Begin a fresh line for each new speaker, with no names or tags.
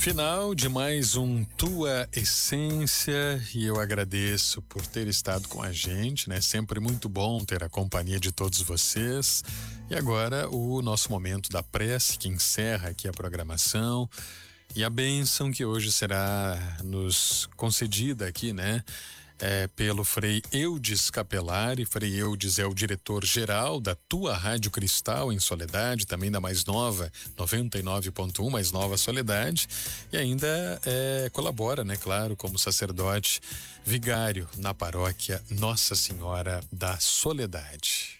Final de mais um Tua Essência e eu agradeço por ter estado com a gente, né? Sempre muito bom ter a companhia de todos vocês. E agora o nosso momento da prece que encerra aqui a programação e a bênção que hoje será nos concedida aqui, né? Pelo Frei Eudes Capelari. Frei Eudes é o diretor-geral da Tua Rádio Cristal em Soledade, também da mais nova 99.1, mais nova Soledade, e ainda colabora, né, claro, como sacerdote vigário na paróquia Nossa Senhora da Soledade.